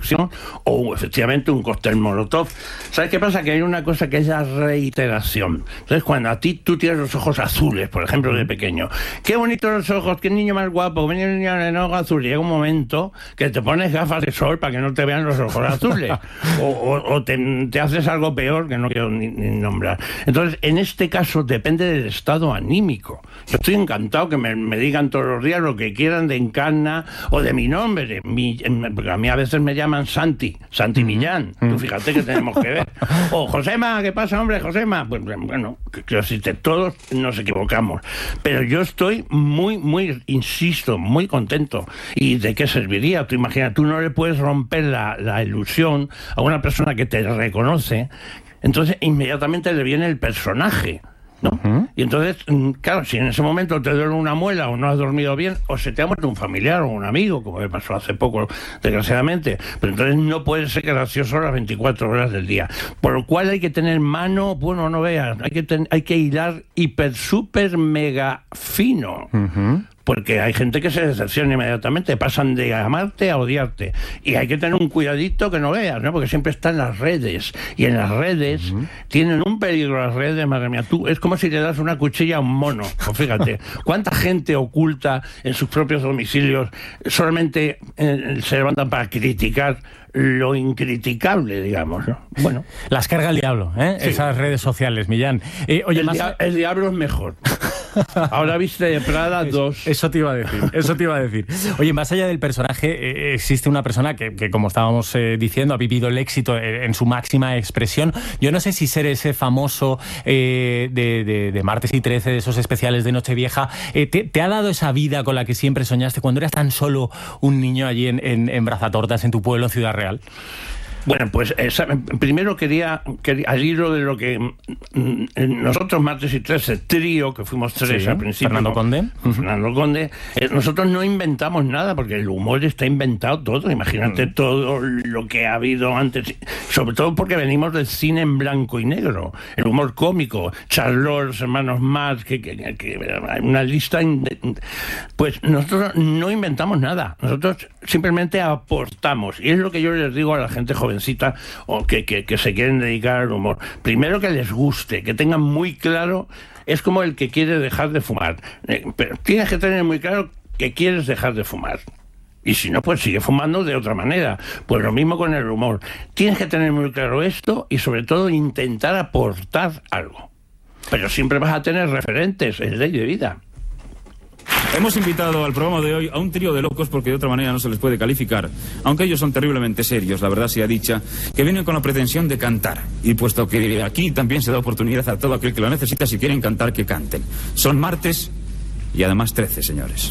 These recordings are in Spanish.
acción, o efectivamente un cóctel molotov. ¿Sabes qué pasa? Que hay una cosa que es la reiteración. Entonces, cuando a ti tú tienes los ojos azules, por ejemplo, de pequeño, qué bonitos los ojos, qué niño más guapo, qué niño de ojos azules, llega un momento que te pones gafas de sol para que no te vean los ojos azules, o te haces algo peor que no quiero ni nombrar. Entonces, en este caso depende del estado anímico. Yo estoy encantado que me digan todos los días lo que quieran de Encarna o de mi nombre, porque a mí a veces me llaman Santi Millán. Tú fíjate que tenemos que ver. O Josema, ¿qué pasa, hombre, Josema? Pues bueno, que todos nos equivocamos. Pero yo estoy muy, insisto, muy contento. ¿Y de qué serviría? Tú imagina, tú no le puedes romper la ilusión a una persona que te reconoce, entonces inmediatamente le viene el personaje, ¿no? Y entonces, claro, si en ese momento te duele una muela o no has dormido bien, o se te ha muerto un familiar o un amigo, como me pasó hace poco, desgraciadamente, pero entonces no puede ser gracioso las 24 horas del día. Por lo cual hay que tener mano, bueno, no veas, hay que hilar hiper, súper, mega fino. Porque hay gente que se decepciona inmediatamente, pasan de amarte a odiarte. Y hay que tener un cuidadito que no veas, ¿no? Porque siempre están las redes. Y en las redes tienen un peligro las redes, madre mía. Tú, es como si le das una cuchilla a un mono. Pues fíjate, cuánta gente oculta en sus propios domicilios solamente se levantan para criticar lo incriticable, digamos, ¿no? Bueno. Las carga el diablo, ¿eh? Sí. Esas redes sociales, Millán. Oye, el diablo es mejor. Ahora viste de Prada 2. Eso te iba a decir. Oye, más allá del personaje, existe una persona que como estábamos diciendo, ha vivido el éxito en su máxima expresión. Yo no sé si ser ese famoso de Martes y 13, de esos especiales de Nochevieja, te ha dado esa vida con la que siempre soñaste cuando eras tan solo un niño allí en Brazatortas, en tu pueblo, en Ciudad Real. Bueno, pues primero quería al hilo de lo que nosotros, Martes y 13, trío, que fuimos tres al principio. Fernando Conde, nosotros no inventamos nada, porque el humor está inventado todo. Imagínate todo lo que ha habido antes, sobre todo porque venimos del cine en blanco y negro, el humor cómico, Charlot, los hermanos Marx, que hay una lista. Pues nosotros no inventamos nada, nosotros simplemente aportamos, y es lo que yo les digo a la gente joven o que se quieren dedicar al humor. Primero, que les guste, que tengan muy claro, es como el que quiere dejar de fumar, pero tienes que tener muy claro que quieres dejar de fumar. Y si no, pues sigue fumando de otra manera. Pues lo mismo con el humor. Tienes que tener muy claro esto y sobre todo intentar aportar algo. Pero siempre vas a tener referentes, es ley de vida. Hemos invitado al programa de hoy a un trío de locos, porque de otra manera no se les puede calificar, aunque ellos son terriblemente serios, la verdad sea dicha, que vienen con la pretensión de cantar. Y puesto que aquí también se da oportunidad a todo aquel que lo necesita, si quieren cantar, que canten. Son Martes y además 13, señores.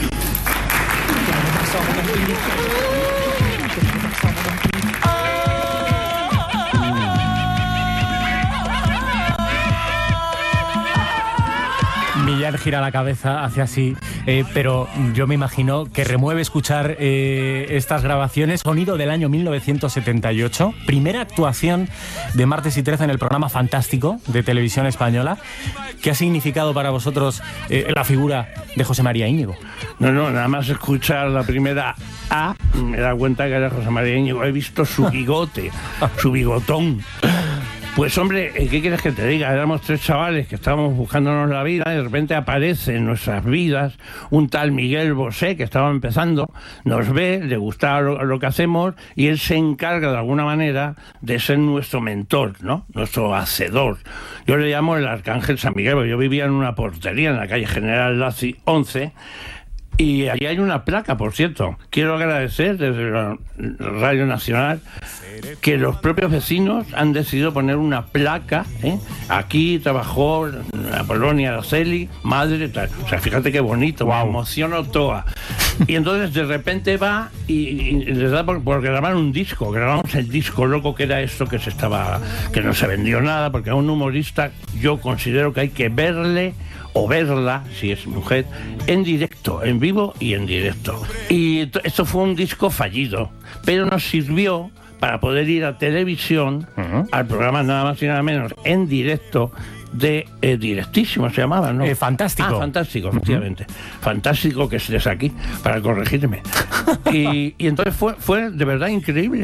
Millán gira la cabeza hacia así, pero yo me imagino que remueve escuchar estas grabaciones. Sonido del año 1978, primera actuación de Martes y 13 en el programa Fantástico de Televisión Española. ¿Qué ha significado para vosotros la figura de José María Íñigo? No, nada más escuchar la primera A, me da cuenta que era José María Íñigo. He visto su bigote, su bigotón. Pues hombre, ¿qué quieres que te diga? Éramos tres chavales que estábamos buscándonos la vida, y de repente aparece en nuestras vidas un tal Miguel Bosé, que estaba empezando, nos ve, le gusta lo que hacemos, y él se encarga de alguna manera de ser nuestro mentor, ¿no? Nuestro hacedor. Yo le llamo el Arcángel San Miguel, porque yo vivía en una portería en la calle General Laci 11, y allí hay una placa, por cierto. Quiero agradecer desde la Radio Nacional que los propios vecinos han decidido poner una placa, ¿eh? Aquí trabajó la Polonia Araceli, madre, tal. O sea, fíjate qué bonito, wow. Me emociono toda. Y entonces de repente va y les da por grabar un disco. Grabamos el disco loco, que era esto que no se vendió nada, porque a un humorista yo considero que hay que verle o verla, si es mujer, en directo, en vivo y en directo. Y esto fue un disco fallido, pero nos sirvió para poder ir a televisión, al programa nada más y nada menos en directo de Directísimo, se llamaba, ¿no? Fantástico. Fantástico, efectivamente. Fantástico que estés aquí para corregirme. Y entonces fue de verdad increíble.